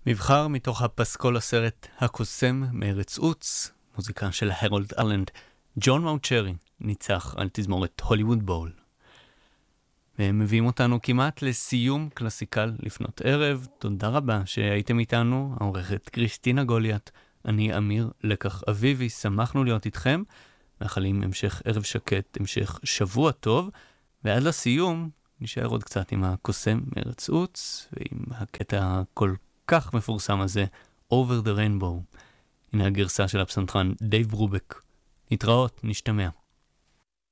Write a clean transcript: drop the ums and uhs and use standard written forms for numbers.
מבחר מתוך הפסקול הסרט הקוסם מארץ עוץ, מוזיקה של הרולד ארלנד. ג'ון מאוצ'רי ניצח על תזמורת הוליווד בול. והם מביאים אותנו כמעט לסיום קלאסיקל לפנות ערב. תודה רבה שהייתם איתנו, העורכת קריסטינה גוליית, אני אמיר לקח אביבי, שמחנו להיות איתכם, מאחלים המשך ערב שקט, המשך שבוע טוב, ועד לסיום נשאר עוד קצת עם הקוסם מארץ עוץ, ועם הקטע כל כך מפורסם הזה, Over the Rainbow. הנה הגרסה של הפסנתרן דייב ברובק. נתראות, נשתמע.